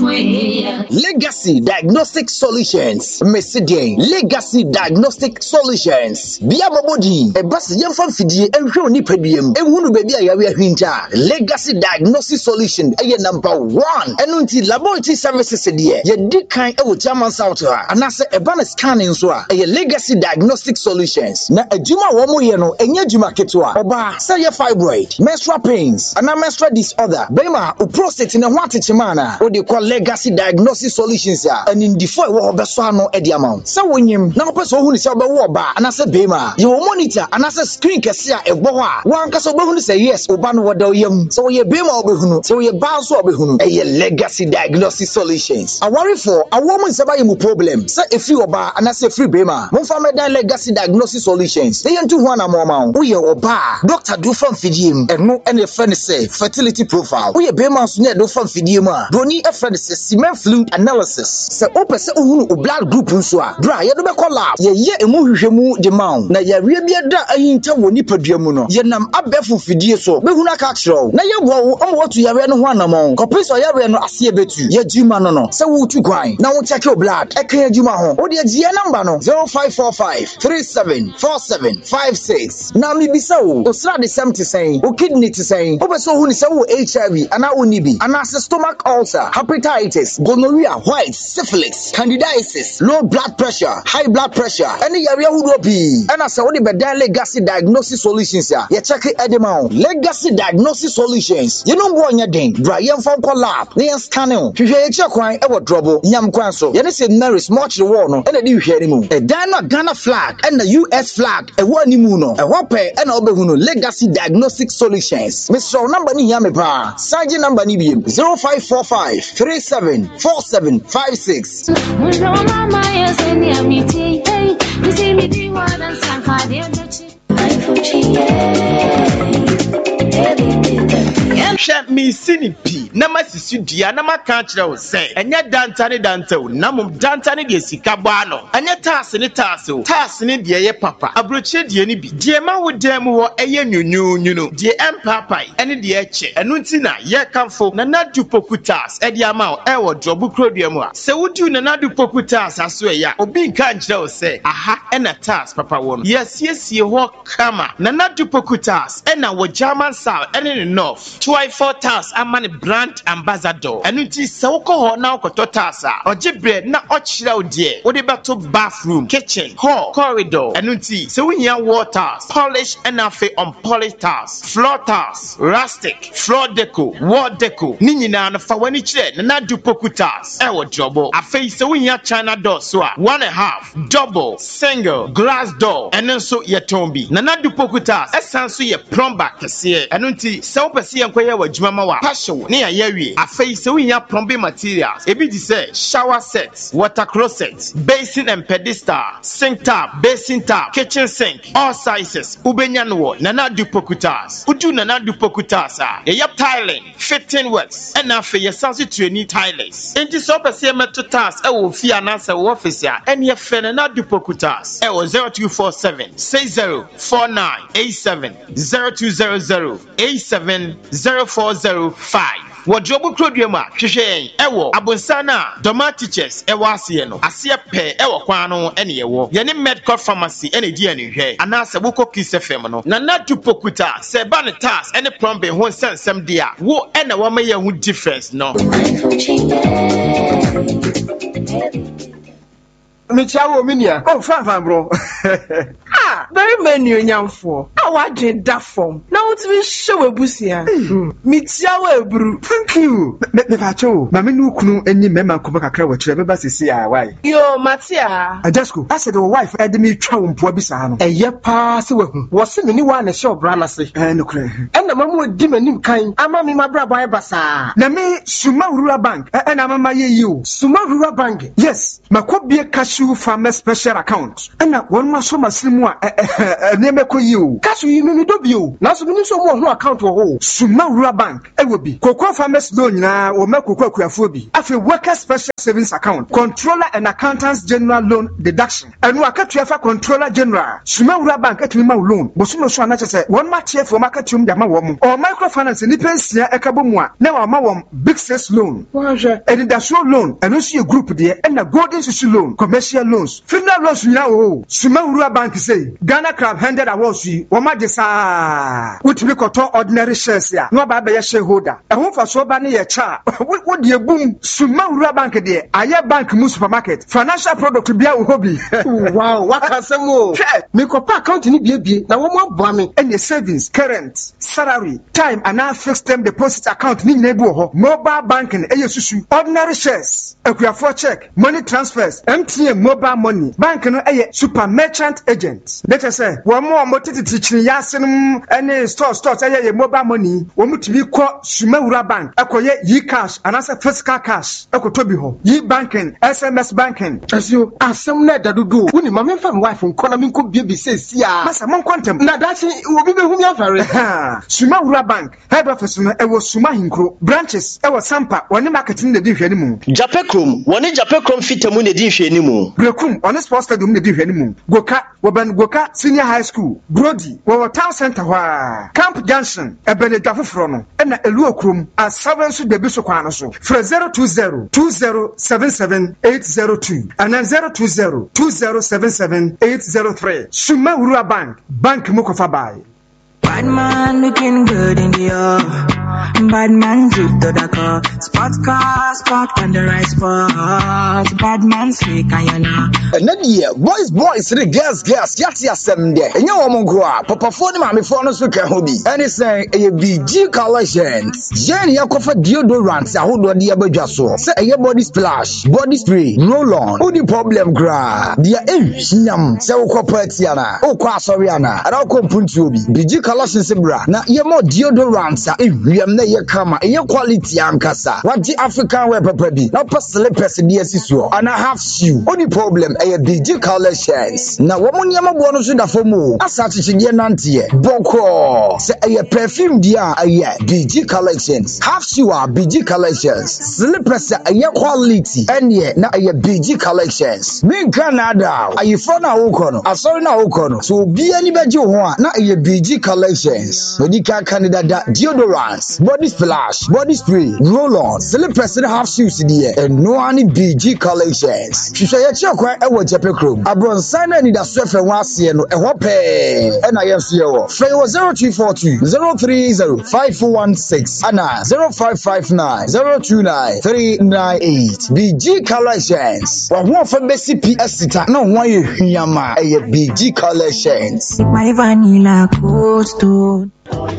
Legacy Diagnostic Solutions. Messidian Legacy Diagnostic Solutions. Bia Mobodi, a bus yamfam fidie ehwe oni padiem. Ehunu baby a yawe ahwinta. Legacy Diagnostic Solution eye number 1. Enu nti laboratory services de ye di kan e wo German South ha. Anase e ba na scanning so a eye Legacy Diagnostic Solutions. Na adwuma wo mo ye no enye adwuma ketewa. Oba say ye fibroid, menstrual pains, ana menstrual disorder. Bema o prostate ne ho atechema na. O de call Legacy Diagnostic Solutions ya. And in the four wo beso ano e di amount. Say wonyim na person hu ni say obewo oba anase bema. Ye wo monitor anase screen kese a egbo ho a. Wan kase obehu ni say yes oba no woda oyam. So ye bema obehunu. So ye ba so obehunu. Eye Legacy Diagnostic Solutions. A worry for a woman say ba ye mu problem. Say if you oba anase free bema. Mo fa me dan Legacy Diagnostic Solutions. They yentu ho na mo ma wo. Ye oba doctor do from fidiem. Eno ene friend say fertility profile. Wo ye bema so ne do from fidiem a. Broni e friend say semen fluid analysis. Say opese ohunu o blood group nso a. Bra ye do be call lab. Ye emu hwehwemu de ma wo. Na ye wie bia da ayinta woni padua mu no. Ye nam abefu fidie so. Be huna ka kiro. Na ye bo wo omo watu yare no ho anamon. Kopiso yare no ase betu. Ye jima no. Say wo tu kwan. Na wo check your blood. E kan juma ho. Wo de gie number no 0545 374756. Na mi bisa wo. Osra de 70 sen. O kidney te sen. Obeso hu ni say wo HIV ana oni bi. Ana stomach ulcer, hepatitis, gonorrhea, white, syphilis, candidiasis, low blood pressure, high blood pressure. Any area who do be. And I say what the bedan Legacy Diagnostic Solutions ya. You check it edema. Legacy Diagnostic Solutions. You know what you doing? Brian from lab. They scanning. You hear check why ever trouble. Nyam kwanso. You say Mary's much the war no. And you hear him. A Ghana flag and the US flag. A one no. A wape and obehunu. Legacy Diagnostic Solutions. Mr. Number ni yame pa. Sergeant number ni bi 0545 374756. Shep me sinipi na masisi dia na maka kire wo say enya dantane dantew na mum dantane de sika bo ano enya taase o taase ne de ye papa abroche de ni bi de ma wo dem ho eye nyunyu no de empapai ene de eche enu nti na ye kamfo na nadu pokutas e de ama o e wo drobu krodua a se wudu na nadu pokutas aso e ya obi nka kire wo say aha e na taase papa wo no yes ho kama na nadu pokutas e na wo German South ene north 4 tasks amani brand ambassador enu nti se wo ko ho na okoto tasks a ogibre na ochira odie wo de beto bathroom kitchen hall corridor enu nti se wo hia waters polish and afi on polish tasks floor tasks rustic floor deco wall deco ni nyina no fa wani kire na du pokutas e wo jobo afi se wo hia china door so a 1.5 double single glass door enu so ye tombi na du pokutas esan so ye plumber kese enu nti se wo pese ye nkoye adwuma ma wa passion ne ya yawie afei se wo hia plumbing materials ebi di say shower sets water closet basin and pedestal sink tap basin tap kitchen sink all sizes ubenya no na du pokutas udu na du pokutas a ye tiling fitting works and afei ye sanse tuani tilers enti so pese meto tas e wo fi anansa wo office a ene ye fe na du pokutas e wo 0247 604987 0200 870405 Wodrobu krodua ma hwehwe ewo abonsana doma teachers ewo ase no ase pe ewo kwan no ene yewo ye ne medical pharmacy ene di ane hwe anase buko kisefem no na natu pokuta se ba ne tas ene plumbing ho sensem dia wo ene wo ma ye hu difference no Michawo minia. Oh, fan bro. Very many nyamfo. Awadwe da form. Na wotimi show ebusia. Michawo ebru. Thank you. Me facho. Ma me nu kunu enyi mema nkoma kakra wa kire beba sisi a why. Yo, Matia. Ajasko, I said the wife ede me twa mpo bisa no. Eye pa se wahu. Wo se me ni wa na show bra na se. No kure. Ena mamu di manim kan. Ama me mabra boy basa. Na me Suma Rural Bank. Na mama ye you. Suma Rural Bank. Yes. Makobie cashew farmer special account. Ena one maso maslimu a nemeko you. Cashew you no do bio. Na so mini so mo account wo. Sumawura Bank e will be. Cocoa farmers loan na o make cocoa kuafo bi. Afi worker special savings account. Controller and accountants general loan deduction. Enu akatuafa controller general. Sumawura Bank etumi ma loan. Bosuno so anache se one ma chef for market tum dama wo mo. O microfinance ni pensia ekabo mu a na wa ma wo big sales loan. Waje edidaso loan. Enu so group de e na golden social loan, commercial loans, funeral loans na o. Sumawura Bank say Ghana Crab handed awards yi wo ma de sa. Utimi koto ordinary shares ya. No ba be shareholder. E ho fa so ba ne ye cha. Wo de boom Sumawura Bank de aye bank mu supermarket. Financial product bia wo hobby. Wow, wakasemo. Me kopa account ni bie na wo mo aboa me. Any savings, current, salary, time and now fixed term deposit account ni na ebu ho. Mobile banking susu. Ordinary shares, equiafo check, money transfers, MTN mobile money. Bank no super merchant agent. Let us say, one more motiti yasin any stores mobile money. One mutimi ko Sumawura Bank. Akoye yi cash and as a physical cash. Akotobi ho. Yi banking, SMS banking. As you asem na dadudu. Uni mama fam wife nkona mi ko bie say sia. Masa mon quantum. Na dachi obi be hu mi afare. Sumawura Bank head office no ewo Sumahinkro. Branches ewo Sampa. Woni marketing na di hwani mu. Japekrom, woni Japekrom fitamu na di hwani mu. Brekum on sports stadium na di hwani mu. Goka Senior High School. Brody, wo town center hwa. Camp Junction, ebene dafofro no. E na elu okrom asawen so de bi so kwa no so. Fra 020-2077-802 and then 020-2077-803. Sumawura Bank mo kofa bai. Bad man looking good in the air. Bad man drip to the car. Sports car, spot on the right spot. Bad man slick and you know. Nadia, boys, the girls, yati asem de. Enye wo monkro papa fo ni mame fo no so ka hobi. Any say a BG collections. Jen yakofa deodorant ahodo de abadwa so. Say eye body splash, body spray, roll on. Odi problem gra. Dia ehwiam. Say wo party ana. O kwa sorry ana. Ara ko puntu obi. BG collections bra. Na ye mo deodorant ehwiam na ye kama. Eye quality ankasa. What African wear papa bi. Na pa slippers de asisuo. Ana half shoe. Odi problem eye BG collections. Na wo mo nyama bo no so da fomu. Asa chichige nante boko. Say eye perfume dia eye BG collections. Half shoe BG collections. Slippers eye quality. Enye na eye BG collections. Me Canada. Ayi fro na wo kono. Asori na wo kono. So bi ani beje ho a na eye BG collections. Medical Canada deodorants, body splash, body spray, roll-on, slippers and half shoes there, and no any BG collections. Shisha ya chakwa ewo Japekrom. Abronsan na ni da swefe wase no eho pe. Na yemse yo. Frey wo 0242 030 5416 ana 0559 029 398. BG collections. Wa ho fa besi PS ta na ho ye hwiama eye BG collections. My vanilla cold stone.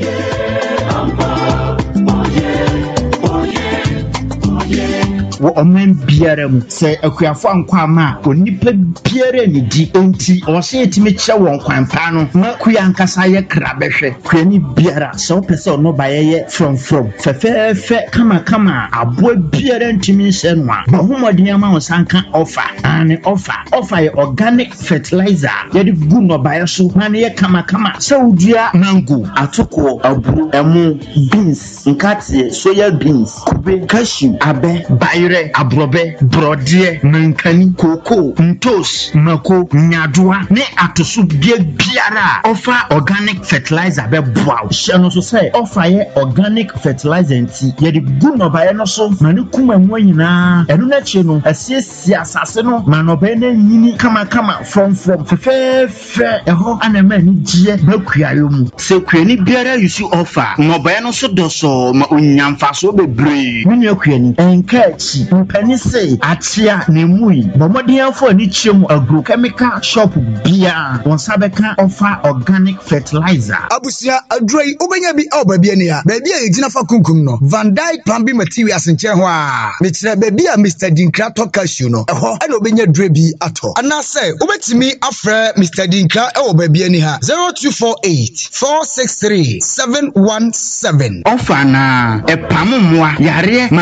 Wo omen biara mu se akuafo ankwama onipa biara ni di enti o se etime kye won kwanpa no na kuya ankasa ye krabehwe kwani biara so pese no baye from fefe kama abo biara ntimi nse no a bahomodin ama wo sanka offer ye organic fertilizer ye di gu no baye so na ye kama se udua mango atoko aburu emu beans nkate soya beans kube cashew abe baye abrobe brode nankani koko ntos mako nyadoa ne atoso biara offer organic fertilizer be boa no so say offer ye organic fertilizer nti ye de gu no baye no so na ne kuma mu nyina eno na che no asiesie asase no ma no baye na nyini kama from fefe eho anema ni gie bakuayo mu se kuani biara you see offer no baye no so doso ma onyamfa so bebre munye kuani enkachi mpani say atia nemui bomodianfo ani chiemu agrochemical shop bia wonsabeka offer organic fertilizer abusia adroi ubenya bi obabi ani ha baby a ejina fa kunkum no Van Dyke plumbing materials nche ho a me kire baby a Mr. Dinkra Cashew no eho ana obenya dre bi ato ana say ubetimi afre Mr. Dinkra e obabi ani ha 0248 463 717 offer na epamumwa yare